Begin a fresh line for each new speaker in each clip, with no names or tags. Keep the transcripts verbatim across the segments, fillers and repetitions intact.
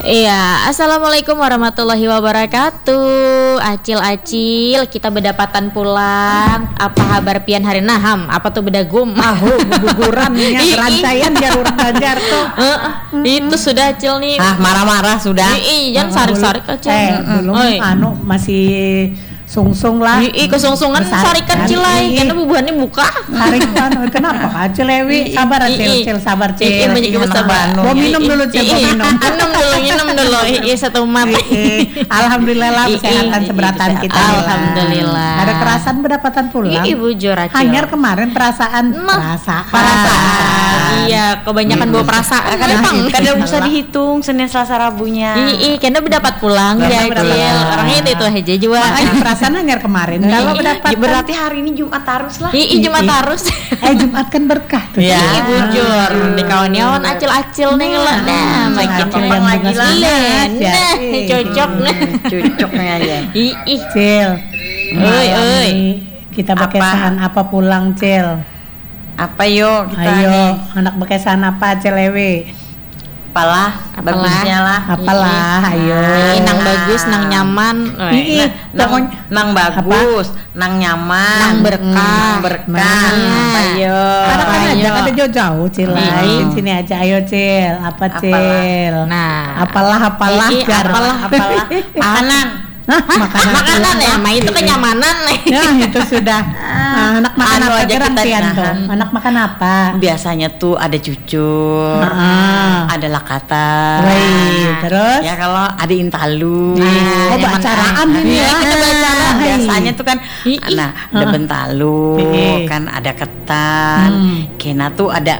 Iya, assalamualaikum warahmatullahi wabarakatuh. Acil-acil, kita berdapatan pulang. Apa kabar pian hari naham? Apa tuh bedagum?
Ahu, guguran nih, rantaian jar urang banjar tuh.
Uh, itu sudah Acil nih.
Ah, marah-marah sudah.
Iya, jangan sarik-sarik Acil.
Eh, belum
Oi.
anu masih sungsung lah.
Ii, kesungsungan sarikan Cilai, karena bubuhannya buka.
Sarikan, kenapa Kak Lewi? Sabar Acil, Cil, sabar Cil.
Ii, banyak sabar.
Mau minum dulu Cil, mau minum.
Minum dulu, minum dulu. Ii, satu map.
Alhamdulillah lah kesehatan seberatan kita.
Alhamdulillah.
Ada kerasan berdapatan pulang.
Ii, bujur Acil.
Hanyar kemarin perasaan, perasaan.
Perasaan. Iya, kebanyakan bawa perasaan.
Kadang kadang bisa dihitung Senin Selasa Rabunya.
Ii, karena berdapat pulang ya Acil. Orangnya itu itu aja juga.
Perasaan hanyar kemarin. Kalau berdapatan
Berarti hari ini Jumat harus lah.
Ii, Jumat harus.
Eh Jumat kan berkah tuh.
Iya, bujur. Di kawan-kawan acil-acil nih lah. Nah, makin
yang
lagi
bunga
lah.
semangat, ya.
Nah, cocok nah.
Cocoknya aja.
Ih,
Cil.
Oi,
malam
oi.
ini kita
Apa?
bekesahan apa pulang Cil?
Apa yuk kita
Ayo,
nih?
anak bekesahan apa Cil Lewi?
Apalah,
Apalah.
bagusnya lah.
Apalah, ayo.
Ih, nang bagus, nang nyaman.
Ih,
Nang,
pokoknya
nang bagus, nang nyaman,
Nang berkah.
nang berkah.
Nah.
Apa yuk?
Karena kan
Ayo.
aja ada jauh-jauh Cil.
Iya.
Ayo sini aja ayo Cil. Apa Cil?
Nah,
Apalah apalah
Ih,
jar.
apalah,
Apalah? Makanan.
Hah, makanan.
makanan ya, mah itu kenyamanan nih.
Ya, itu sudah. Nah, anak makan
Anu
apa
aja
gerang
kita
pian tuh?
nahan.
Anak makan apa?
Biasanya tuh ada cucur,
Ah.
ada lakatan.
Wih, terus?
Ya kalau ada intalu.
Nah, oh,
nyaman
bacaraan
kan?
ini ya.
Iya, kita bacara.
Hai.
Biasanya tuh kan,
Ih, ih.
nah ada bentalu,
Ih.
kan ada ketan,
Hmm.
kena tuh ada.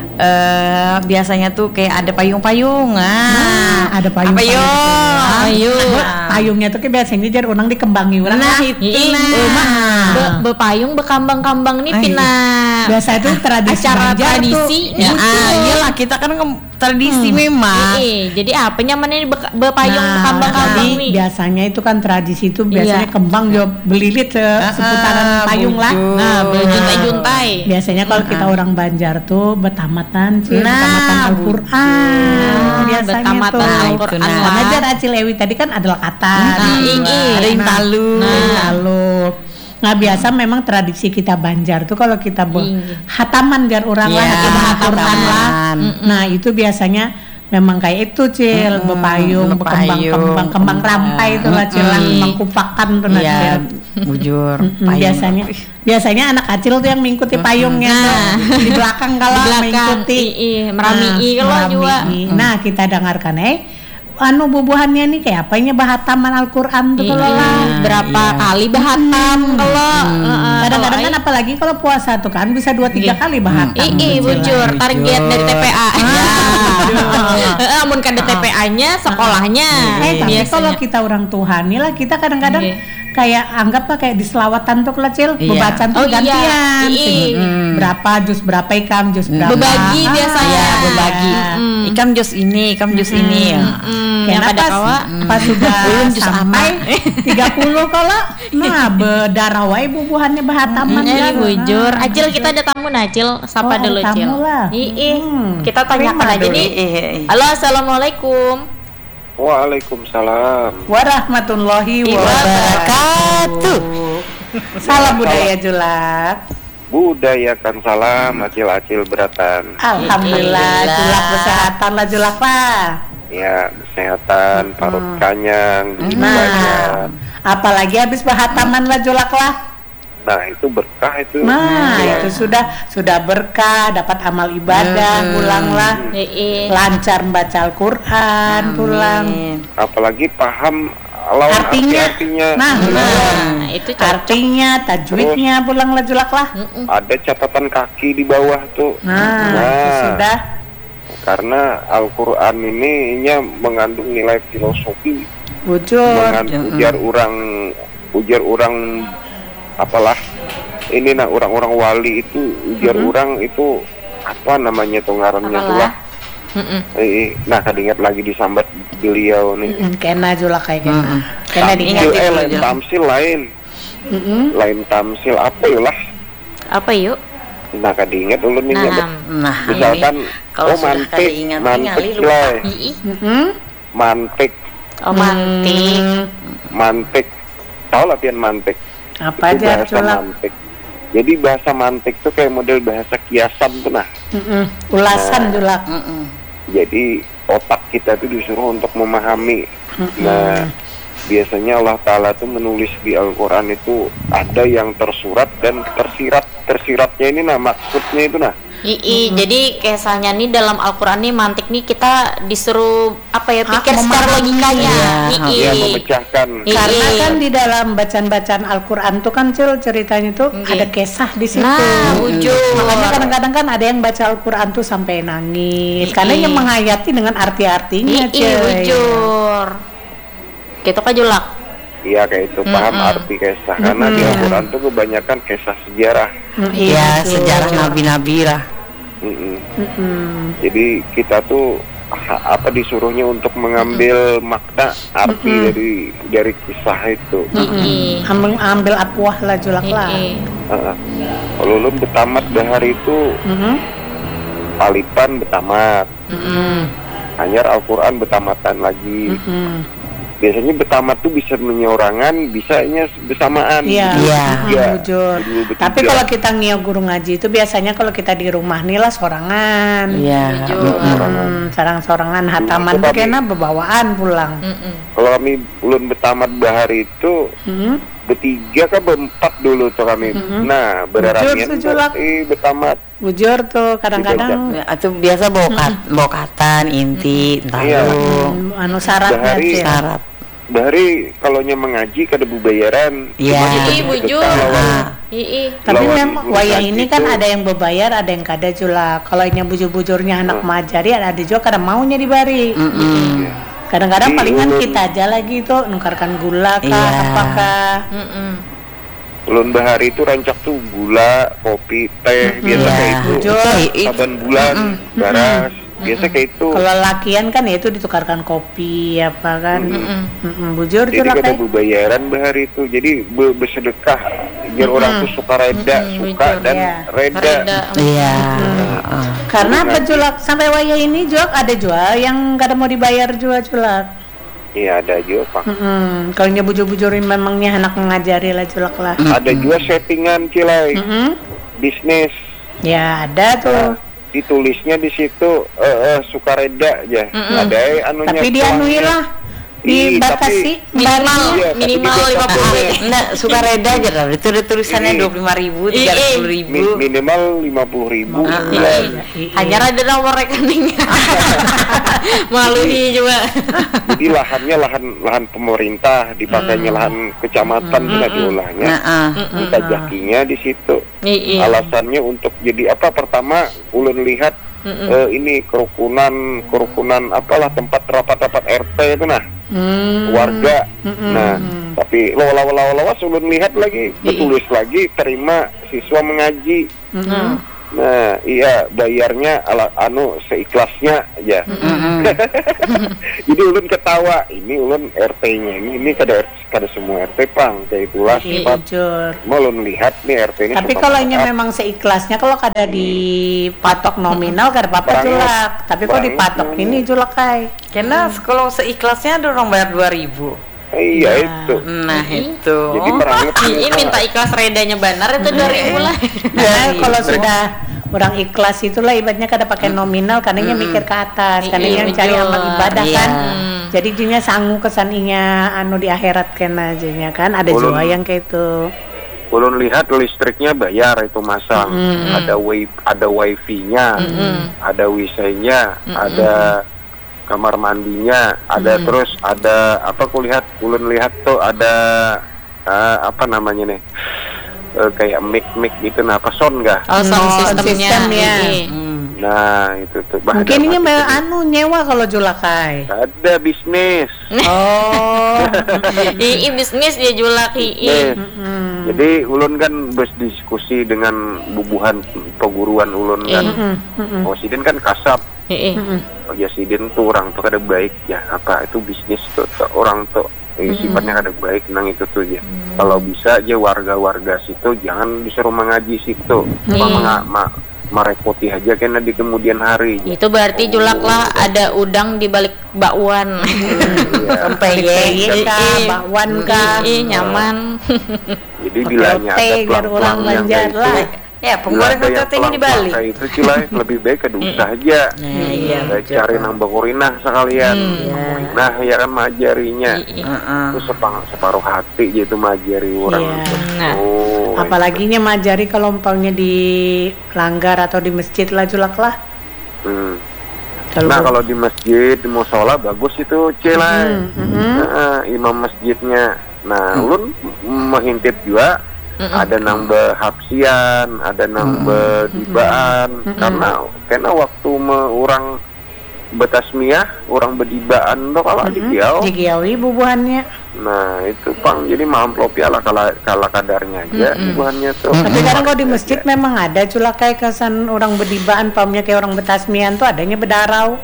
eh biasanya tuh kayak ada payung-payungan.
Nah, ada payung.
Apa yuk?
Ayo.
Payungnya tuh kayak biasanya jar unang dikembangi urang.
Nah,
lah.
itu
Ih,
nah.
eh, mah be- bepayung bekambang-kambang nih
Ay.
pina.
Biasa itu tradisi
acara
Banjar
tradisi
tuh.
nih.
Ya, ah, iyalah kita kan ke- tradisi memang.
Ih, jadi apa nyamannya be- bepayung
Nah,
bekambang-kambang
jadi
nih?
biasanya itu kan tradisi itu biasanya
Iya.
kembang juga belilit se seputaran
Ah,
payung lah.
bujur.
Nah, berjuntai-juntai.
Biasanya kalau kita orang Banjar tuh betamatan Cil,
Nah,
betamatan Al-Qur'an.
bujur.
Biasanya
Betamatan
tuh.
Al-Qur'an.
Nah,
Wah.
ajar Acil Ewi tadi kan ada lakatan.
Nah, ih, ih.
Ada intalu.
Nah, lalu Nah biasa memang tradisi kita Banjar tuh kalau kita be-
Iya.
hataman jar orang lah,
Iya,
hataman Al-Qur'an lah.
hataman.
Nah itu biasanya memang kayak itu Cil,
Mm-mm,
bepayung, berkembang
bepayung,
kembang kembang rampai itu lah Cil, lah,
Mm-mm.
kembang kupakan tuh nah,
Iya,
Cil.
bujur.
Mm-mm,
payung.
biasanya biasanya anak kecil tuh yang mengikuti payungnya
Nah.
tuh, di belakang kalau
Di belakang,
mengikuti
i- i, meramii
Nah,
kalau juga.
meramii. Nah kita dengarkan eh anu bubuhannya nih kayak apanya bahataman Al-Qur'an tuh
Ih,
kalau lah.
berapa
Iya.
kali bahatam kalau heeh,
Kadang-kadang
kalau
kan apalagi kalau puasa tuh kan bisa dua tiga
Iya.
kali bahatam.
Ih, ih,
tuh, Cil.
bujur, target dari T P A. Ya. Heeh, amun kan ada T P A-nya sekolahnya.
Eh tapi
biasanya.
kalau kita orang Tuhan nih lah kita kadang-kadang
Iya.
kayak anggaplah kayak di selawatan tuh kecil,
Iya.
bebacaan tuh
Oh, iya.
gantian.
Iya.
Hmm. Berapa jus berapa ikam jus berapa.
Berbagi
Ah,
biasanya.
Ya, berbagi.
Mm.
Ikam jus ini, ikam jus ini. Ya.
Hmm,
Kayak
yang ada
pas,
kawa.
pas sudah
Belum jus
sampai tiga puluh kalau nah bedarawai bubuhannya bahataman
Eh,
kan.
bujur.
Nah.
Acil kita ada tamu nah, Acil. Sapa
Oh,
dulu,
ada
Cil.
tamu lah.
Ih, ih.
Hmm.
Kita tanyakan
Terima
aja
dulu.
nih.
Eh, eh, eh.
Halo, assalamualaikum.
Waalaikumsalam.
Warahmatullahi
Ih,
wabarakatuh. Salam budaya Julak.
Budayakan salam acil-acil beratan.
Alhamdulillah,
Alhamdulillah.
Julak kesehatan lah Julak lah.
Ya, kesehatan, parut kanyang, duit
Nah,
banyak.
apalagi habis bahataman lah Julak lah.
Nah, itu berkah itu.
Nah,
Ya.
itu sudah sudah berkah, dapat amal ibadah, pulang lah.
Ih, ih.
Lancar membaca Al-Qur'an, pulang.
Amin.
Apalagi paham lawan
Artinya,
arti-artinya.
nah,
Nah, itu cocok.
artinya, tajwidnya pulang lah Julak lah.
Mm-mm.
Ada catatan kaki di bawah tuh.
Nah, itu sudah.
Karena Al-Quran ini nya mengandung nilai filosofi,
Bujur.
mengandung ujar orang, ujar orang apalah ini nah orang-orang wali itu ujar
Mhm.
orang itu apa namanya tuh ngarannya tuh lah.
Mm-mm.
Eh, nah kadingat lagi disambat beliau nih.
Mm, Kena Julak kayak kena.
Mm-mm.
Kena
Tamsil,
diingat.
eh, lain tamsil lain,
Mm-mm.
lain tamsil apa ya lah.
Apa yuk?
Nah kadingat dulu nih
Nah,
nyebut.
Nah,
Misalkan
ini kalau
oh
sudah
mantik,
kada ingat
mantik
tingali lupa.
lah.
ih, ih.
Mm-mm.
mantik.
Oh, mantik.
Hmm,
Mantik. Tahu latihan mantik?
apa
Itu
aja
bahasa
Julak?
mantik. Jadi bahasa mantik tuh kayak model bahasa kiasan tuh nah.
Mm-mm. Ulasan Julak.
Mm-mm.
Jadi otak kita tuh disuruh untuk memahami. Nah, biasanya Allah Ta'ala tuh menulis di Al-Quran itu ada yang tersurat dan tersirat. Tersiratnya ini nah maksudnya itu nah.
Ii, jadi kisahnya nih dalam Al-Quran nih mantik nih kita disuruh apa ya
Ah,
pikir secara
memahami.
logikanya.
Iya.
Ii.
Dia memecahkan.
Iya.
Karena kan di dalam bacaan-bacaan Al-Quran tuh kan Cil, ceritanya tuh
Oke.
ada kisah di situ.
Nah, wujud.
Makanya kadang-kadang kan ada yang baca Al-Quran tuh sampai nangis. Karena
Iya.
yang menghayati dengan arti-artinya,
Ii,
Cil.
wujur. Gitu kan Julak.
Iya kayak itu paham arti kisah. Karena di Al-Quran tuh kebanyakan kisah sejarah.
Mm,
Iya,
Cil.
sejarah nabi-nabi lah.
Mm-mm.
Mm-mm.
Jadi kita tuh ha- apa disuruhnya untuk mengambil makna arti dari dari kisah itu.
Ii.
Ambil, ambil apuah lah Julak lah.
Ii.
Heeh. Kalau ulun betamat dahar itu
Mhm.
palipan betamat,
Mm-mm.
anyar Al-Quran betamatan lagi.
Mm-mm.
Biasanya betamat tuh bisa menyorangan, bisanya bersamaan.
Iya,
Iya.
mm, jujur.
Dulu bertiga.
Tapi kalau kita ngio guru ngaji itu biasanya kalau kita di rumah nih lah sorangan.
Iya.
Wujur.
Hmm, sarang-sorangan hataman
Itu
tuh
kami-
kena bebawaan pulang.
Mm-mm.
Kalau kami ulun betamat dahar itu
Hmm.
bertiga kan berempat dulu tuh kami. Nah, beraramian
Jujur, jujur, Lak.
eh betamat.
Bujur tuh kadang-kadang
Ya, itu biasa bokat, bokatan, inti, entah
Iya.
lu.
hmm, anu syaratnya
Bahari.
Cil.
Syarat.
Dari kalau nya mengaji kada bubayaran.
Iya.
Cuma kita
Ih,
sedekah
bujur.
lawan-
Ah.
Ii.
Tapi
lawan
memang
guru
wayang
ngaji
ini kan
itu.
ada yang berbayar, ada yang kada jula. Kalau yang bujur-bujurnya anak mengajari, ada juga kada maunya dibari.
Mm-mm.
Kadang-kadang
Iya,
palingan
ulun-
kita aja lagi tuh nukarkan gula kah,
Iya.
apakah.
Mm-mm.
Ulun bahari itu rancak tuh gula, kopi, teh, biasa
Iya.
kayak itu.
Bujur.
Itu-
Saban bulan, garas, biasa kayak itu.
Kalau lakian kan ya itu ditukarkan kopi apa kan. Mm-mm, bujur
Jadi
jula
kada
kayak.
bubayaran bahari itu. Jadi be- bersedekah. Biar orang tuh suka reda, suka
bujur.
dan
Iya.
reda.
Reda.
Iya. Heeh.
Karena
Guru
apa
ngaji.
julak sampai wayah ini julak ada juga yang kada mau dibayar juga julak.
Iya ada juga Pak.
Mm-mm. Kalau nya bujur-bujurin memangnya anak mengajari lah julak lah.
Ada juga settingan cilai
Mm-mm.
bisnis.
Ya ada tuh.
Ditulisnya di situ eh, eh, sukareda aja. Ada eh, anunya.
Tapi dianui
tuangnya.
lah,
Ih,
dibatasi
Minimal
Iya, tapi
minimal
dibatasi.
lima puluh ribu.
Enggak, suka reda aja lah. Itu ada tulisannya
Ini.
dua puluh lima ribu,
Ih,
tiga puluh ribu.
Mi- minimal lima puluh ribu.
Ah,
bulan.
Hanya ada nomor rekeningnya. Maluhi juga.
Jadi lahannya lahan lahan pemerintah, dipakainya lahan kecamatan tidak diolahnya.
Heeh.
Ditajakinya di situ.
Ii.
Alasannya untuk jadi apa? Pertama, ulun lihat eh, ini kerukunan kerukunan apalah tempat rapat-rapat R T itu nah.
Hmm.
Warga. Nah, tapi lawa-lawa-lawa ulun lihat lagi, ditulis lagi terima siswa mengaji. Nah, iya bayarnya ala anu seikhlasnya aja. Jadi ulun ketawa, ini ulun R T-nya ini ini kada kada semua R T pang kayak itulah
Iya,
sifat.
jujur.
Mau ulun lihat nih R T ini.
Tapi
suka
kalau nya
maaf.
memang seikhlasnya, kalau kada dipatok nominal kada apa-apa
Banget.
julak. Tapi kalau
Banget,
dipatok
banget.
ini julak kai.
Karena kalau seikhlasnya ada orang bayar dua ribu.
Eh, iya itu.
Nah, itu.
Jadi perangut
Ii minta ikhlas redanya benar itu dari mulai.
Nah, kalau sudah orang ikhlas itulah ibaratnya kada pakai nominal, karena nya mikir ke atas, karena
Iya,
yang cari
betul.
amal ibadah
Iya.
kan. Jadi junya sanggup kesaninya anu di akhirat kena aja kan. Ada
Ulun-
juga yang kayak itu.
ulun lihat listriknya bayar itu masang. Ada wi ada wifi-nya, ada wisainya, ada kamar mandinya, ada terus ada apa kulihat ulun lihat tuh ada eh, apa namanya nih? Eh, kayak mic-mic gitu nah, apa sound enggak?
Oh, sound
Oh,
systemnya.
sistem ya.
Ii.
Nah, itu tuh bah,
Mungkin
ada
ini
mati
me-
tuh.
anu nyewa kalau julakai.
Ada bisnis.
Oh.
Ii bisnis dia julak Ii.
Bisnis. Jadi ulun kan berdiskusi dengan bubuhan peguruan ulun kan. Oh, sidin kan kasap.
Ii.
Oh ya sidin tuh orang tuh kada baik ya apa itu bisnis tuh, tuh orang tuh eh, sifatnya kada baik nang itu tuh ya. Kalau bisa aja warga-warga situ jangan disuruh mengaji situ. Apa menga- ma- merepoti aja kena di kemudian hari.
Itu berarti julak lah ada udang di balik bakwan.
Iya.
Peye
Iya.
kah, bakwan kah.
Ih, nyaman.
Jadi bilanya ada
Ote, biar orang
pelang-pelang yang
banjar
kayak
lah.
itu,
Ya,
bila
penggoreng
ada yang
tetenya di Bali.
pelang-pelang kayak itu cilai lebih baik ke usah aja.
Nah, iya,
Baik
betul.
cari nang bangurinah sekalian. Bangurinah ya kan majarinya.
Iya.
Heeh.
Itu sepang, separuh hati gitu majari orang.
Iya.
Nah.
Oh,
Apalagi nya majari kalau umpamanya di langgar atau di masjid lah julak lah.
Hmm.
Kalau
Nah kalau di masjid, di musola bagus itu cilai. Nah, imam masjidnya. Nah, ulun mengintip juga ada nang behapsian, ada nang bedibaan. Karena karena waktu me orang betasmiyah, orang bedibaan tuh kalau di kiau.
digiawi bubuhannya.
Nah itu pang jadi mamplopi ala kala kala kadarnya aja bubuhannya tuh.
Tapi kadang kalau di masjid memang ada julak kayak kesan orang bedibaan, pamnya kayak orang betasmian tuh adanya bedarau.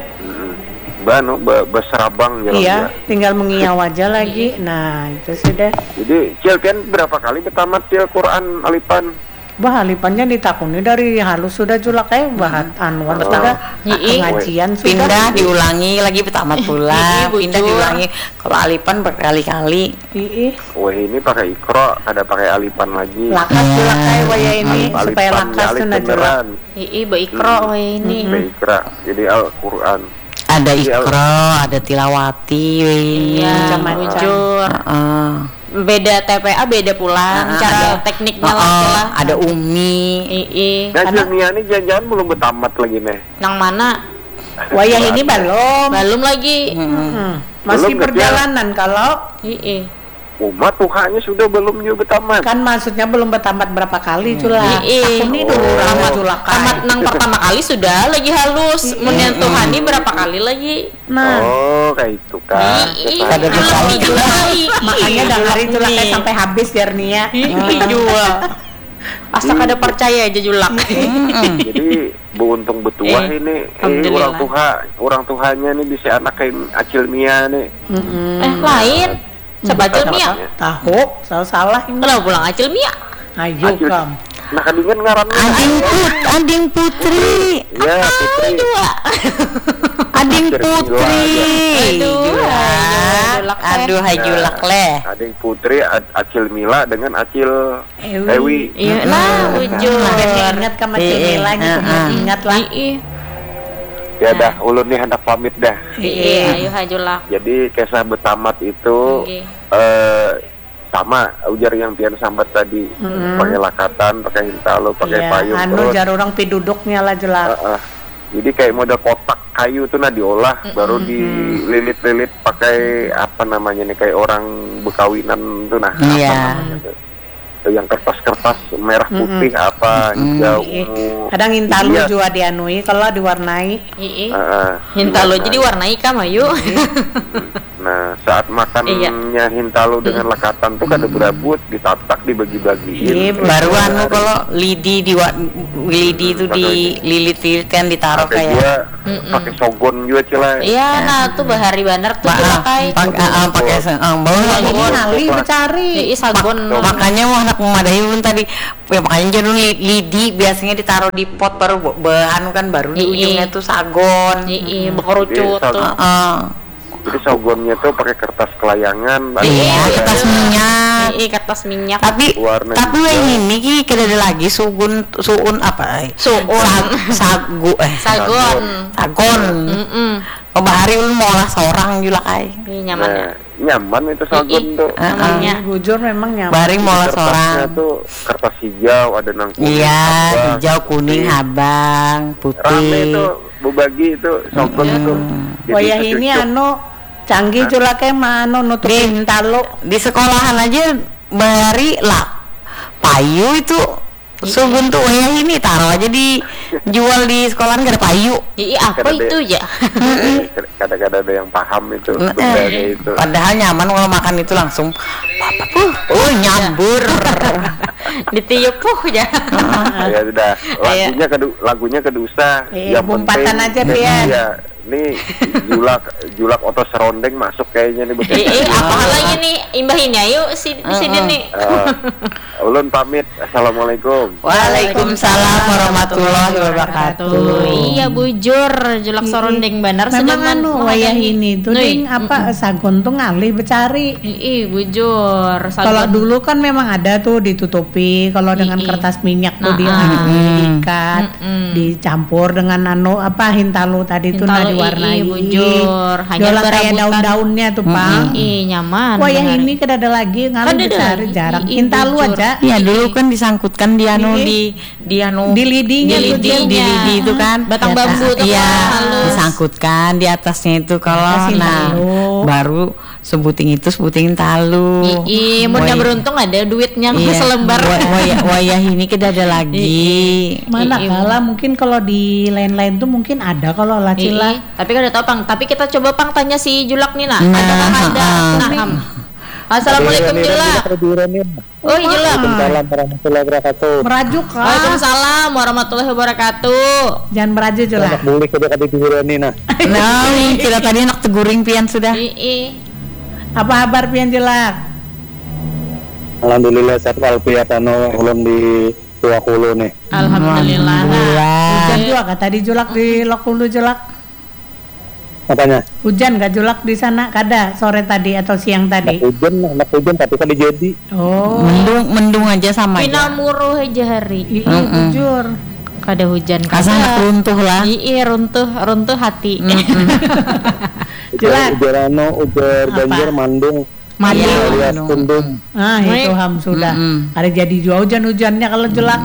Banu be, beserabang jalan
Iya,
dia.
tinggal mengiau aja lagi. Nah, itu sudah.
Jadi Cil kan berapa kali bertamat Cil Quran Alipan?
Bah, lipannya ditakuni dari halus sudah julak kayak bahat anwar
Oh.
sudah.
Ii.
Pengajian sudah.
Pindah diulangi lagi tamat pula,
Iya,
pindah
bujur.
diulangi. Kalau Alipan berkali-kali.
Ii.
Wah ini pakai ikro, ada pakai Alipan lagi.
Lakas julak kayak waya ini
Alip-
supaya
Alipan,
lakas
Alip
tuh nah julak.
beneran.
Ii, beikro we ini.
Beikra, jadi Al-Quran.
Ada
Iya.
ikro, ada tilawati.
Iya,
Macam-macam.
bujur.
Heeh.
Beda T P A beda pulang,
Nah,
cara
ada-
tekniknya
Heeh,
lagi lah.
ada umi.
Ii.
Nah Cilmia ini jangan-jangan belum bertamat lagi nih.
Nang mana?
Waya ini belum.
Belum lagi.
Hmm. Masih
Belum,
perjalanan kalau
Ii.
Umat Tuhanya sudah belum juga bertamat.
kan maksudnya belum bertamat berapa kali julak.
Ii.
Takuni dulu
Oh.
lama
Tamat,
julak
tamat nang pertama kali sudah lagi halus. Menyentuh Hani berapa kali lagi?
Nah,
Oh kayak itu kan.
Ii.
Ada
Julak,
berkali.
julak.
makanya dah hari julak kayak sampai habis jarnia.
Ii, jual. Asal kada percaya aja julak.
Jadi beruntung betuah
Eh,
ini, eh,
alhamdulillah.
orang tuha, orang tuhannya nih bisa anak kayak Acil Mia nih.
Eh, lain. Sebacil Mia.
Tahu, salah salah ini.
Kalau pulang Acil Mia.
Ayo
Acil.
kam.
Nah kadingan ngarannya.
Ading put, ading putri,
Ya Putri.
ading putri.
Aduh,
Julak.
julak, teh.
Aduh, hai julak leh.
Ada yang Putri, Ad- Acil Mila dengan Acil
Ewi.
Ewi.
Iya, nah, bujur.
Biar ingat sama
Iya,
Cemila gitu,
iya.
biar ingat lah.
Ii.
Ya dah, ulun nih hendak pamit dah.
Iya, ayo hajulak.
Jadi kisah bertamat itu
Oke.
eh sama ujar yang pian sambat tadi, pakai lakatan, pakai hintalo, pakai
Iya,
payung
anu
terus.
jar orang piduduknya lah jelak.
Eh, eh. Jadi kayak model kotak kayu tuh nah diolah, baru dililit-lilit pakai apa namanya nih kayak orang bekawinan tuh nah.
Iya.
Apa namanya tuh? Tuh yang kertas-kertas merah putih apa hijau
Iya.
ungu.
Kadang intalu
Iya.
juga dianui kalau diwarnai.
Ii.
Eh, eh.
Hintalo
Nah,
jadi warnai kam ayo.
Nah, saat makannya hintalo dengan lekatan tuh kada berabut, ditatak, dibagi-bagiin.
Iya,
Baru anu kalau lidi di lidi itu dililit-lilit kan ditaruh
pakai
kayak
juga, pakai sogon juga cilai.
Iya, nah tuh bahari bandar tuh
Maaf,
dipakai.
pak- ah, ah, pakai se- ah, bau lagi.
Ini nali becari.
Ii sagon.
Makanya mau anak memadai ulun tadi, ya makanya jadi li- lidi biasanya ditaruh di pot baru be- be- anu kan baru di
Ii.
ujungnya tuh sagon.
Ii, bekerucut
Jadi,
tuh.
Ah, ah.
Jadi sogonnya tuh pakai kertas kelayangan. ada
Iya,
juga
kertas minyak.
Ii, kertas minyak.
Tapi
Warna
tapi
hijau.
yang ini ki kada ada lagi sugun suun apa? eh?
Suun.
Sag- sagu eh
Sagon.
sagon.
Mm-mm.
Oh, bahari ulun mau lah seorang juga kai.
Ih, nyaman ya.
Nah, nyaman itu sogon
Ii.
tuh.
Ah, ah.
Namanya.
Bujur memang nyaman.
Bahari mau lah
Kertasnya
seorang.
tuh kertas hijau, ada nang kuning,
Iya,
abang,
hijau, kuning,
putih.
habang,
Rame
putih.
itu, berbagi itu sogon itu. Jadi
Wayah ini
secucuk.
anu canggih juga kayak mano nutupin talo.
Di sekolahan aja bahari lah payu itu sugun tuh ya ini taruh aja di jual di sekolahan gak ada payu.
Ii, apa
Kada ada-
itu ya?
Kadang-kadang ada yang paham itu
Eh,
bendanya itu.
Padahal nyaman kalau makan itu langsung papa puh, oh nyambur.
Ditiup puh ya.
Ya sudah, lagunya kedu lagunya kedusa.
Iya, bumpatan aja, Pian.
Iya, nih julak julak oto serondeng masuk kayaknya nih betul.
Eh, eh, apa lagi nih imbahinnya yuk si di sini nih.
Uh, ulun pamit. Assalamualaikum.
Waalaikumsalam warahmatullahi wabarakatuh.
Tuh, iya bujur julak sorondeng benar
Memang anu wayah ini tuh ding apa sagon tuh ngalih becari.
Ih bujur.
Kalau dulu kan memang ada tuh ditutupi, kalau dengan
Ii.
kertas minyak tuh
Nah,
di
ah.
diikat,
Mm-mm.
dicampur dengan anu apa hintalu tadi tuh nah
Hintalu,
diwarnai.
ii, bujur. Hanya
Jola kayak
berebutan.
daun-daunnya tuh, Pang.
Ih nyaman.
Wayah
benar.
ini kada ada lagi ngalih
Kan ada
becari
lagi.
jarang.
Ii,
Hintalu
bujur.
aja.
Iya dulu kan disangkutkan di anu
Iya.
di di anu
Di lidinya
di
tuh,
lidi,
Jel.
di lidi itu kan
Batang
Di atas-
bambu tuh
iya
kan, halus.
disangkutkan di atasnya itu kalau
Kasih
nah
talu.
baru sebuting itu sebuting talu.
Ih, munnya
Wayah-
beruntung ada duitnya
iya,
selembar.
wa- wayah, wayah ini kita ada lagi.
Mana
Ii.
kala mungkin kalau di lain-lain tuh mungkin ada kalau lah
Ih,
Cila.
tapi kan udah tahu Pang. Tapi kita coba Pang tanya si Julak nih nah.
Nah,
Ada Pang ada.
ah.
Nah, Ham. Assalamualaikum Julak. Oh Julak.
Waalaikumsalam warahmatullahi wabarakatuh.
Merajuk kah?
Waalaikumsalam warahmatullahi wabarakatuh.
Jangan merajuk Jula.
Boleh kita kata diurani nah.
Nah, kita tadi anak teguring pian sudah.
Ih, ih.
Apa kabar pian Julak?
Alhamdulillah sehat walafiatano ulun di Tua Kulo nih.
Alhamdulillah.
Hujan
Alhamdulillah.
juga kah tadi Julak di Lokulu Julak?
Apanya?
Hujan gak Julak di sana? Kada sore tadi atau siang tadi?
Hujan, anak hujan tapi kan jadi.
Oh,
Mendung mendung aja sama
Pina
aja.
muruh aja hari.
iya bujur.
Kada hujan
Kasar
kada.
runtuh lah.
Iya runtuh runtuh hati.
Jelas.
Ujarano, ujar
Apa?
banjir, mandung,
Mandi.
Iya.
alias
Mandung.
kundung.
Ah itu ham sudah.
Mm-mm.
Ada jadi juga hujan-hujannya kalau Julak.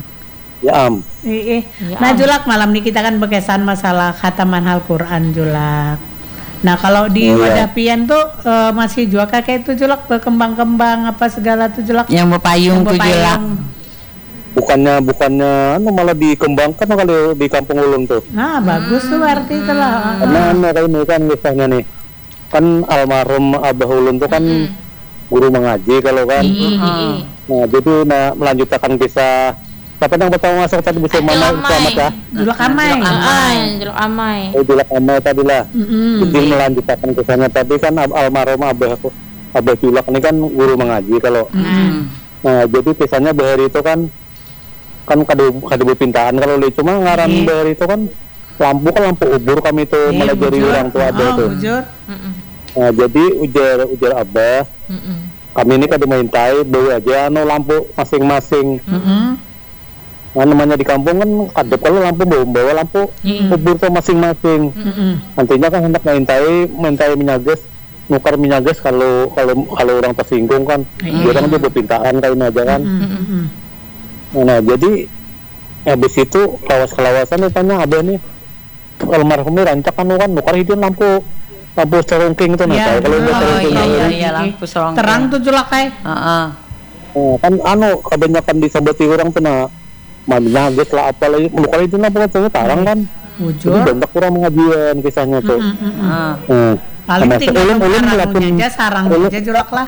Ya am.
Iya.
Ya,
Nah
Am.
Julak malam ini kita kan berkesan masalah khataman Al-Quran Julak. Nah kalau di
Iya.
wadah pian tuh eh, masih juga kayak itu Julak berkembang-kembang apa segala tuh Julak.
Yang berpayung
Yang
tuh Julak.
berpayung.
Bukannya bukannya anu malah dikembangkan kalau di kampung ulun tuh.
Nah bagus tuh berarti itu lah.
Karena anu kayak ini kan misalnya nih. Kan almarhum Abah ulun tuh kan guru mengaji kalau kan.
Ih, ih, ih.
Nah, jadi nah melanjutkan kisah siapa yang pertama masuk tadi bisa
Acil
mana
Amai.
selamat ya.
Julak amai.
Amai, jelok amai.
Oh, Julak Amai tadi lah.
Mm-mm.
Jadi melanjutkan kisahnya tadi kan Ab- almarhum Abah aku Abah Julak ini kan guru mengaji kalau.
Hmm.
Nah, jadi kisahnya Bahari itu kan kan kado kado pintaan kalau li cuma ngaran
Iya.
Bahari itu kan lampu kan lampu ubur kami itu
Iya,
melajari
bujur.
orang tua Abah
Oh,
itu.
bujur.
Mm-mm,
Nah, jadi ujar ujar Abah
mm-mm.
kami ini kado mintai bawa aja anu lampu masing-masing.
Mm-mm.
Nah, namanya di kampung kan ada kalau lampu bawa bawa lampu ubur tuh masing-masing.
Mm-mm.
Nantinya kan hendak mintai mintai minyages nukar minyages kalau kalau kalau orang tersinggung kan dia orang dia berpintaan kayak ini aja kan.
Mm-mm.
Nah, jadi habis itu lawas-kelawasan tanya Abah nih almarhum ini rancak kan kan nukar hidupin lampu lampu serungking itu nah
Iya,
tahu kalau dia
oh,
serungking
iya,
itu.
iya, iya, lampu serongkeng.
Terang tuh Julak kayak.
Heeh.
Nah, kan anu kebanyakan disebati orang tuh nah minyages lah apa lagi nukar itu lampu kan tarang kan. Jadi
Bujur.
banyak orang mengajian kisahnya tuh.
Mm-mm.
Heeh.
Hmm.
Paling
Sama
tinggal
ulun- ulun
sarang
walaupun-
aja sarang
ulun-
aja Julak lah.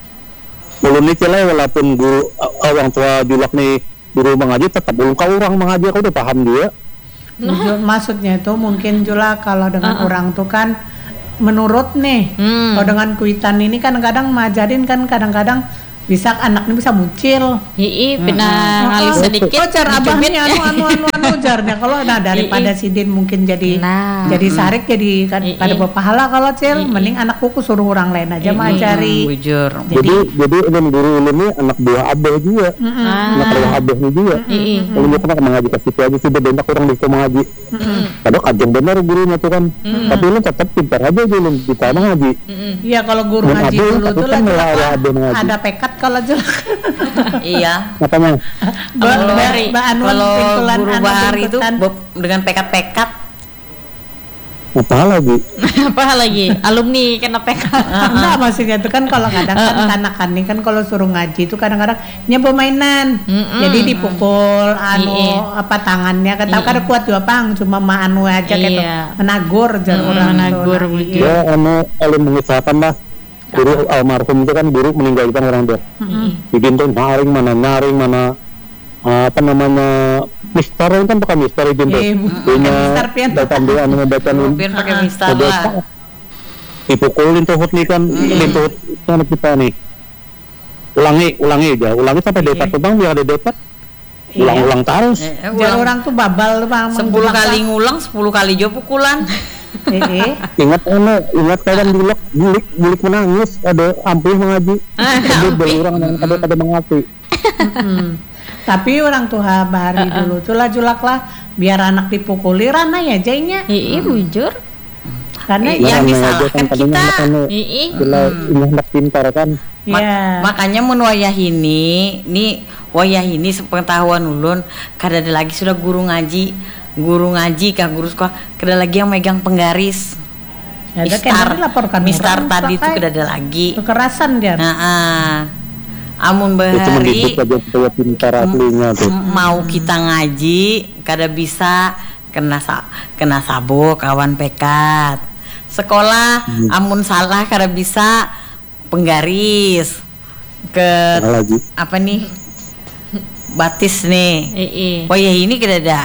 Ulun ini celah walaupun guru uh, orang tua Julak nih guru mengaji tetap ulun kau orang mengaji aku udah paham dia.
Bujur, maksudnya itu mungkin Julak kalau dengan orang tuh kan menurut nih.
Hmm.
Kalau dengan kuitan ini kan kadang ngajarin kan kadang-kadang bisa anaknya bisa muncil.
Ii, pina ngalih
Oh,
sedikit.
oh, jar
dicubit.
abahnya anu anu anu anu jarnya kalau nah daripada
Ii.
sidin mungkin jadi
Nah.
jadi sarik jadi kan
Ii.
kada berpahala kalau cil mending anakku ku suruh orang lain aja mengajari.
Bujur.
Jadi jadi ulun guru ulun ini anak buah Abah juga. Anak buah Abah ini juga.
Ii.
Ulun juga pernah mengaji ke situ aja sudah banyak orang di situ mengaji. Padahal kajeng benar gurunya tuh kan. Tapi ulun tetap pintar aja aja ulun di tanah ngaji.
Iya kalau guru
Dan
ngaji
Abah,
dulu
tapi
tuh
kan
lah
nggak
Julak,
ada
lah,
Abah ngaji.
ada pekat kalau Julak.
Iya.
Makanya
Ba-
Kalau-
ba- ba- anuan
Kalau
pingkulan,
guru
anu
bahari itu
pingkutan.
be- dengan pekat-pekat.
apa lagi?
Apa lagi? Alumni kena P K.
Enggak maksudnya itu kan kalau kadang kan kanakan nih kan kalau suruh ngaji itu kadang-kadang nya permainan.
Mm-mm.
Jadi dipukul anu
Iya.
apa tangannya kan tahu kada kuat juga pang cuma ma anu aja gitu.
Iya.
Menagur jar
Mm,
orang tuh.
menagur,
Nah,
bujur.
iya.
Ya anu ulun mengisahkan lah. Guru almarhum itu kan guru meninggalkan orang tua.
Mm-mm.
Bikin tuh nyaring mana nyaring mana
uh, apa namanya Mister kan pakai Mister itu tuh.
Eh, bu-
Punya
pakai Mister Pian.
datang dia anu membaca nih.
Pian pakai
Ah.
mistar lah.
Dipukulin tuh nih kan, lintut kan kita nih. Ulangi, ulangi aja, ulangi sampai dapat tuh bang biar ada dapat.
Iya.
Ulang-ulang terus.
Eh, eh,
Jadi
ulang
orang tuh babal bang.
sepuluh kali ngulang, sepuluh kali juga pukulan.
Eh, eh.
Ingat anu, ingat kawan dulu bulik, bulik menangis, ada ampun mengaji.
Ah,
Jadi
ampun.
berurang yang ada pada mengaji.
Mm. Tapi orang tua bahari dulu tuh lah julak lah biar anak dipukuli rana ya jainya
Ii bujur.
karena
Iya.
yang
Yang
Nah, aja
disalahkan
tadinya
kita.
anak anu,
Ii.
gila, ini anak pintar kan.
Ma-
ya
Makanya mun wayah ini, nih wayah ini sepengetahuan ulun, kada ada lagi sudah guru ngaji, guru ngaji kah guru sekolah, kada lagi yang megang penggaris.
ada
Mistar,
kan laporkan
mistar
orang,
tadi itu
pakai
kada ada lagi.
kekerasan dia.
Nah, ah. amun
Itu
bahari
mendidik aja supaya pintar aslinya tuh.
m- mau kita ngaji, kada bisa kena sa kena sabuk kawan pekat. Sekolah amun salah kada bisa penggaris ke
Nah, lagi.
apa nih batis nih.
Ii.
Wayah ini kada ada.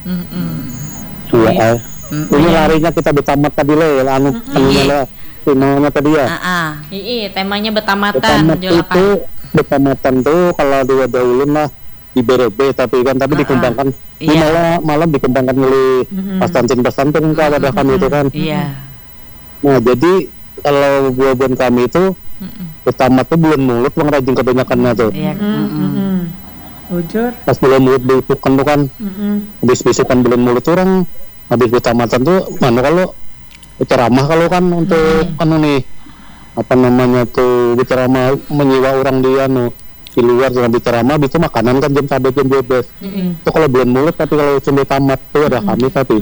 Iya, ay.
Mm,
Ini larinya kita betamat tadi lah, anu anunya lah, temanya tadi ya.
Ah, ah.
Ii, temanya betamatan
Betamat itu,
julakan.
betamatan tuh kalau dua dahulu lah di B R B tapi kan tapi dikembangkan, ini
Iya.
malah malah dikembangkan oleh pesantren-pesantren kan ada kami itu kan.
Iya.
Nah jadi kalau buah-buahan kami itu betamat tuh bulan mulut yang rajin kebanyakannya tuh.
Iya. mm-mm.
Mm-mm. Jujur.
Pas bulan mulut diutukan tuh kan,
Mm-mm.
habis bisikan bulan mulut orang, habis betamatan tuh mana kalau ceramah kalau kan untuk anu nih apa namanya tuh ceramah menyewa orang dia anu di luar dengan ceramah itu makanan kan jam satu jam dua belas itu kalau bulan mulut tapi kalau sampai tamat tuh ada kami tapi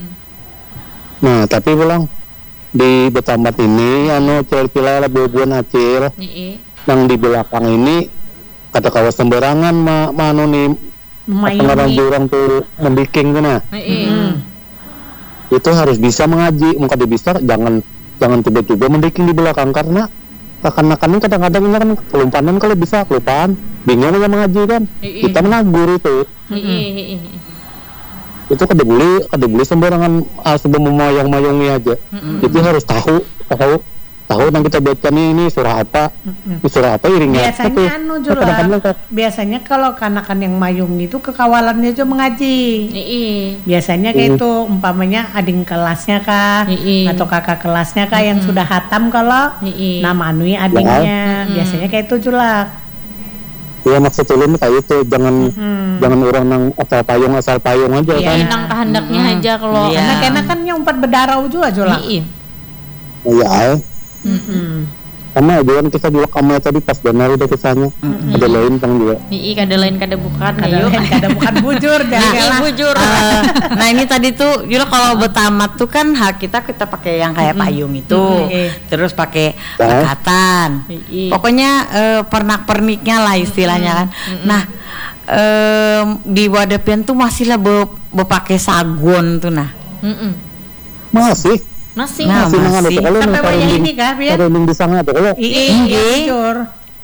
nah tapi pulang di betamat ini anu cil-cilah buah-buahan acil
Ii.
yang di belakang ini kata kawas sembarangan ma, ma anu nih orang
Memayungi.
orang tuh membiking tuh nah
Ii.
itu harus bisa mengaji muka dia bisa jangan jangan tiba-tiba mendiking di belakang karena kakan-kakan kadang-kadang ini kan kelumpanan kalau bisa kelupaan bingung aja mengaji kan
Iya.
kita menagur itu
Ii.
itu kada boleh kada boleh sembarangan ah, sebelum memayang-mayangi aja jadi harus tahu tahu tahu yang kita baca nih ini surah apa ini surah apa iringnya apa tuh.
Biasanya anu
Nah, kadang-kadang
julak. Biasanya kalau kanakan yang mayung itu kekawalannya juga mengaji.
Ii.
Biasanya kayak itu umpamanya ading kelasnya kah
Ii.
atau kakak kelasnya kah yang sudah hatam kalau
Ii.
nama anui adingnya. Biasanya kayak itu julak.
ya maksud ulun kayak itu jangan jangan orang nang asal payung asal payung aja
Iya.
kan
Nang kehendaknya aja kalau
Iya.
Karena kena kan yang empat berdarah juga julak.
Ii.
ya ay.
Mm-mm.
Karena ajuan kita juga kamu tadi pas benar udah kisahnya ada lain kan juga
Ii kada lain kada bukan
Kada
ayo.
lain, kada bukan bujur
Ii
jangan
bujur.
Eh, nah ini tadi tuh Yul kalau betamat tuh kan hak kita kita pakai yang kayak payung itu
Mm-mm.
terus pakai
Ya.
lekatan
Ii.
pokoknya eh, pernak-perniknya lah istilahnya kan nah em, di Wadapian tuh masih lah be, bepakai sagon tuh nah
Mm-mm.
masih
Masih.
Nah,
masih nang ada
masih.
tuh kalau
Sampai
nang
wayah
karunding
ini kah, Pian?
karunding di sana tuh kalau
Iya,
Iya.
iya, bujur.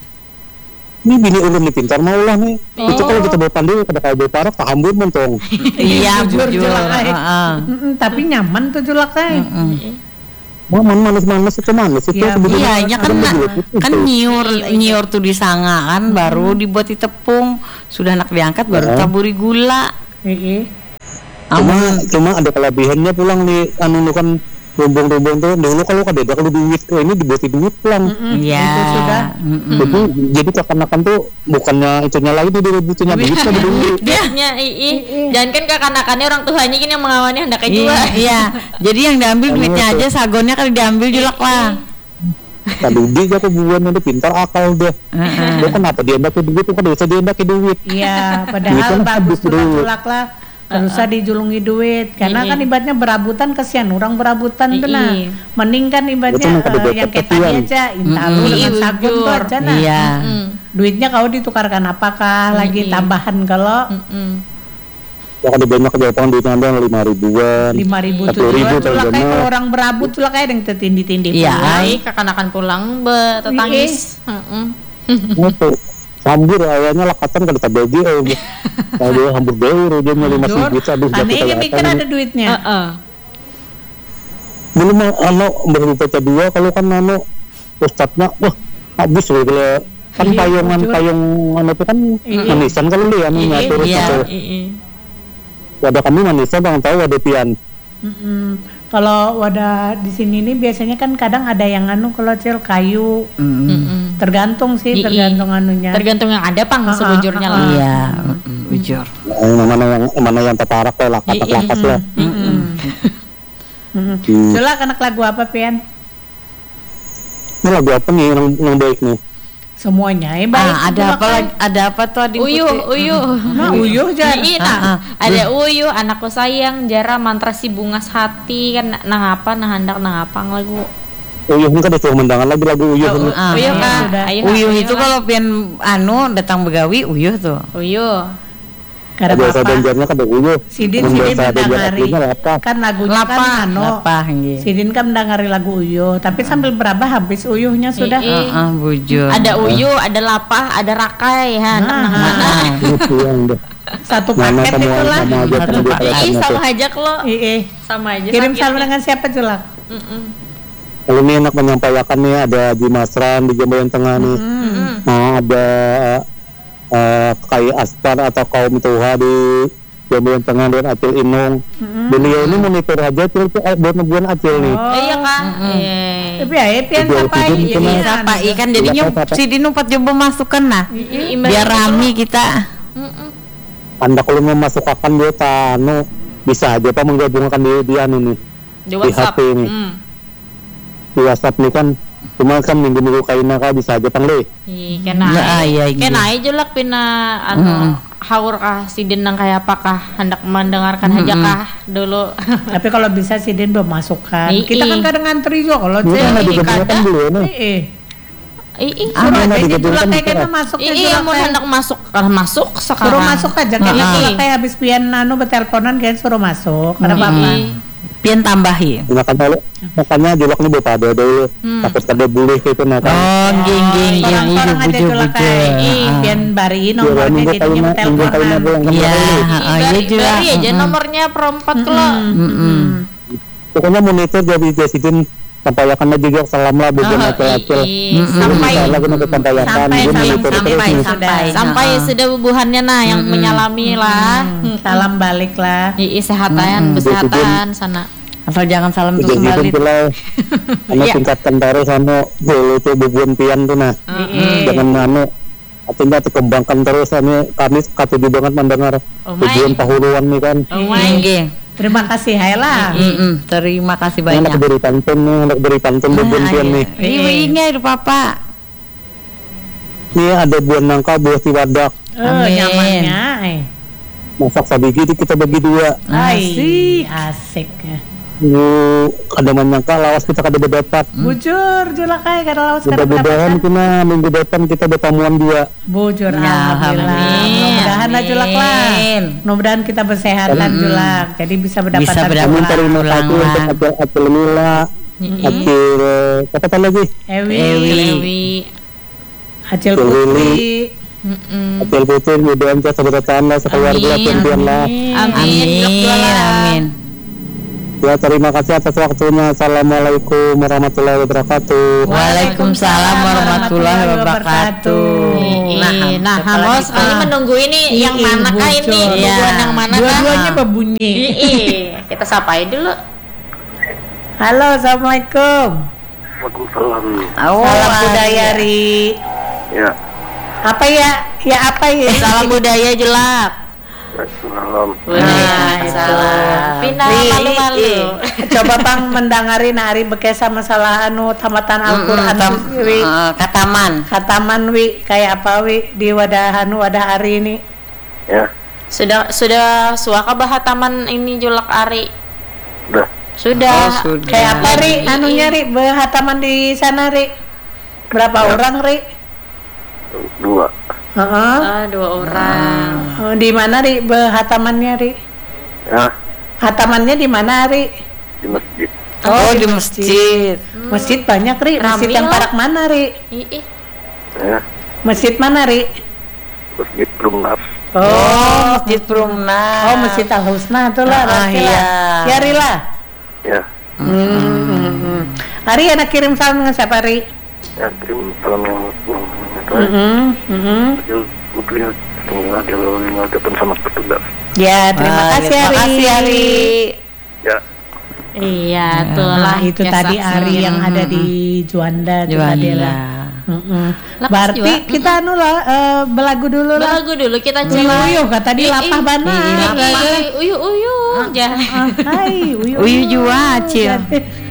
ini bini ulun nih pintar mau lah nih itu kalau kita bawa pandu kada kayak bawa parok paham bun mentong
iya
Jujur,
bujur
jelek, ay.
heeh.
Mm-mm, tapi nyaman tuh julak teh.
mau man manis-manis itu manis itu
Iya,
sebetulnya
Iya, ya kan
ada
na-
begitu itu.
kan nyiur nyiur tuh di sanga kan baru dibuat di tepung sudah nak diangkat baru
Ya.
taburi gula.
Iya.
cuma cuma ada kelebihannya pulang nih anu nu kan rumbung-rumbung tuh dulu kalau kada ada kalau duit eh, ini dibuat duit pulang
Iya.
itu sudah.
Mm-mm.
jadi jadi kekanakan tuh bukannya itunya lagi di direbutnya duit kan duit
Duitnya Ii. Jangan kan kakak-kakaknya orang tuanya gini yang mengawani hendaknya
Iya,
juga.
iya. Jadi yang diambil duitnya aja, sagonnya kan diambil julak lah.
kadudi aku buan itu pintar akal deh
Heeh.
dia kenapa dia pakai duit itu kada bisa dia pakai duit
Iya, padahal
Duitnya
bagus
habis
tuh
dulu.
julak lah. Terus usah dijulungi duit karena
Iya.
kan ibaratnya berabutan kesian orang berabutan tuh nah.
Iya.
Mending kan ibaratnya
Betul, kada
eh,
dapat
yang kayak
kesian.
tadi aja intalu
Mm-mm.
dengan
Iya,
sabun tuh
jujur.
aja nah.
Iya.
Mm.
Duitnya kau ditukarkan apakah lagi
Iya.
tambahan kalau
Mm-mm.
ya kada banyak kejawaban duitnya ada lima ribuan
lima ribu
Satu
tuh
ribu
julak kayak
terjemah.
kalau orang berabut julak kayak yang tertindih-tindih.
Iya.
pulang.
Ai kakak-kakak pulang be tetangis. Heeh.
itu Sambur ayahnya lakatan kada tabagi eh. Kalau hambur dewe dia lima
Jujur,
ribu habis
aneh ini mikir ada duitnya.
Heeh.
belum anu berbaca dua kalau kan anu ustadznya wah habis loh kalau kan
Iya,
payungan
jujur.
payung anu itu kan
Iya.
manisan kalau dia anu
Iya,
ngatur
iya.
itu.
Iya.
Ada kami manisan bang tahu ada pian.
Mm-mm. Kalau wadah di sini nih biasanya kan kadang ada yang anu kalau cil kayu.
Mm-mm.
Mm-mm.
Tergantung sih,
Iya.
tergantung anunya.
Tergantung yang ada pang
Ah,
sebujurnya
ah,
lah.
Iya, mm-mm, bujur.
Nah, yang mana yang mana yang terparak lah lakat
Iya,
lakat lah.
Mm-mm.
Hmm.
Sulak anak lagu apa Pian?
Ini lagu apa nih yang, yang baik nih?
Semuanya eh baik.
Ah, ada
Sulak
apa
kan.
lagi? Ada apa tuh Adin
Uyuh,
Putih?
uyuh.
Nah, uyuh jar.
Iya,
Ah,
nah.
ah.
Ada uyuh, anakku sayang, jara mantra si bungas hati kan nah apa nah hendak nah apa lagu.
Uyuh ini kan ada mendangan lagi lagu Uyuh ini.
Ah,
Uyuh
iya,
kah?
sudah.
Ayo,
Uyuh
nah,
itu
lah.
kalau pian anu datang begawi uyuh tuh.
Uyuh.
Kada
Biasa
apa-apa.
danjarnya kan ada Uyuh.
Sidin
Yang
Sidin
biasa danjar
mendangari.
aslinya apa?
Kan lagunya
Lapa,
kan anu.
lapa nggih.
Sidin kan mendangari lagu uyuh, tapi sambil berabah habis uyuhnya sudah.
Iya.
Heeh, bujur.
Ada uyuh, ada lapah, ada rakai, ha. Nah,
Nah,
nah, nah.
Itu yang deh.
Satu
Nama
paket
sama
itulah.
sama aja kan
Satu
dia
paket.
Ih,
kelihatannya
sama
tuh.
aja lo.
Iya.
Sama aja.
Kirim
sakitnya.
salam dengan siapa Julak?
Mm-mm.
Kalau ini enak menyampaikan nih ada Haji Masran di Jambuan Tengah nih.
Mm-mm.
Nah, ada eh Kai Astar atau kaum Tuha di Jambuan Tengah dan Acil Inung. Beliau ini monitor aja tuh eh, buat buat Acil nih.
Oh.
Eh, iya kak. Eh.
Tapi ya Pian
Jual
siapa
Sidin
ini?
kena.
Siapa ikan jadinya si Dino empat coba masukkan nah.
Ih,
Biar rame kita.
Mm-mm.
Anda kalau mau masukkan dia tanu bisa aja pak menggabungkan dia dia anu nih
Di WhatsApp.
H P ini.
Hmm.
di WhatsApp nih kan cuma kan minggu-minggu kaina kah bisa aja pang le.
Ih, kena.
Nah, iya, iya.
Kena aja lah pina anu haur kah sidin nang kayak apakah hendak mendengarkan aja kah dulu.
Tapi kalau bisa Sidin belum masukkan.
Ii.
Kita kan kadang ngantri juga kalau
Ini
Cil.
kan ada
ini
digabungkan
kadang.
dulu nih.
Iya.
Ih, ih.
Suruh
Ah,
aja
nah,
si
digabungkan
Julak kayak
bisa.
kita masuk ya
Ih,
Julak
mau
teh.
hendak masuk, kalau masuk sekarang.
Suruh masuk aja kayak
Nah,
Julak
ih.
kayak habis Pian anu berteleponan kan suruh masuk. Ada
Ih.
apa-apa.
Pian tambahi.
Makanya lu- makanya julak nih bapak ada dulu takut kada boleh gitu nah kan.
Oh, geng geng geng
Orang-orang aja
bujur
Julak
bujur.
kayak ih Pian bari
Iya,
nomornya
minggu
jadinya
kaina minggu kaina
berteleponan.
pulang kan
Iya,
kembali.
heeh, iya
Bari,
juga.
bari aja nomornya perempat kalau.
Mm-mm.
Pokoknya monitor jadi presiden sampaikan juga salam lah buat
Oh,
acil-acil.
ih, sampai
Salah kita sampaikan
Sampai,
dia
sampai,
monitor
sampai,
terus nih.
sampai.
sampai sudah bubuhannya nah yang menyalami lah.
Hmm, Salam balik lah.
Ih, sehatan, kesehatan sana.
Asal jangan salam tuh
Jadi
kembali.
gitu lah. Anu
Iya.
tingkatkan terus anu dulu tuh bubuan pian tuh nah.
Iya.
Jangan anu artinya dikembangkan terus anu kami katuju banget mendengar
Oh my.
tujuan tahuluan nih kan.
Oh my.
Geng.
Terima kasih hai lah.
Mm-mm, terima kasih
Yang nak
banyak.
beri pantun nih, nak beri pantun bubuan pian nih.
Iya, ini ada papa.
Nih ada buah nangka, buah tiwadak.
Oh,
Amin.
nyamannya. Eh.
Masak sabigi itu kita bagi dua.
Asik. Asik.
Lu kada menyangka lawas kita kada berdapat.
Bujur Julak kayak kada lawas kada
Mudah-mudahan
mendapatkan.
kita minggu depan kita bertamuan dua.
Bujur
Ya,
alhamdulillah.
amin.
Mudah-mudahan lah Julak lah.
Amin.
Mudah-mudahan kita bersehatan Julak. Jadi bisa
Bisa
mendapatkan
berdapat.
Kami
pulang.
terima
pulang
kasih untuk
lah.
Acil Acil Mila, Acil apa tadi lagi?
Ewi.
Ewi.
Dewi.
Acil
Acil
Putri.
Lili.
Mm-mm.
Acil Putri, mudah-mudahan kita bertahan lah sekeluarga
Amin.
pimpinan lah.
Amin.
Amin. Amin.
Ya terima kasih atas waktunya. Assalamualaikum warahmatullahi wabarakatuh.
Waalaikumsalam warahmatullahi wabarakatuh.
Nah, nah,
siapa
mau
lagi,
sekali
Pak?
menunggu ini yang
Ii,
mana kah
bocor.
ini?
Iya.
Bubuhan yang mana kah?
Dua-duanya berbunyi.
Ih, kita sapai dulu.
Halo, assalamualaikum.
Waalaikumsalam.
Oh,
Salam
iya.
budaya Ri.
Ya.
Apa ya? Ya apa ya?
Salam budaya jelak.
Waalaikumsalam.
Waalaikumsalam. Pina
Ri,
malu-malu.
i- Coba pang mendangari nari bekesa masalah anu tamatan Al-Qur'an
Tam-
wi.
eh, Kataman.
Khataman wi kayak apa wi di wadah anu wadah hari ini.
Ya.
Sudah sudah suaka bah taman ini julak ari.
Udah.
Sudah.
Oh, sudah.
Kayak apa ri
Ih,
anunya ri behataman di sana ri? Berapa orang ri?
Dua.
Heeh.
Ah, dua orang.
Oh, di mana ri behatamannya ri?
Ya.
Hatamannya di mana ri?
Di masjid.
Oh, di masjid.
Masjid banyak ri. Masjid
Rame
yang
lah.
parak mana ri?
Ih, ih.
Ya.
Masjid mana ri?
Masjid Brumnas.
Oh,
Masjid Perumnas.
oh Masjid Al Husna tuh lah.
Ah,
berarti
iya.
lah. Ya Rila.
Ya,
Hmm, hmm, hmm. Ari enak kirim salam dengan siapa Ari?
ya kirim salam yang yang itu ya.
Hmm, hmm.
Kecil putri tinggal di lima depan sama petugas.
Ya terima
Ah,
kasih
terima
Ari.
kasih, Ari.
Ya,
Iya, tuh
Nah,
lah.
itu
biasa.
tadi Ari yang ada di Juanda, tuh tadi
Juanda.
lah. Mm-mm.
Lapas
Berarti
juga.
kita anu lah eh, belagu dulu lah.
Belagu dulu kita
Uyuh
coba.
uyuh kata di
Ih,
lapah
ih,
bana.
ih, ih, Uyuh uyuh. Jangan.
Ah, hai, uyuh
Uyuh jua, Acil.
Jadi,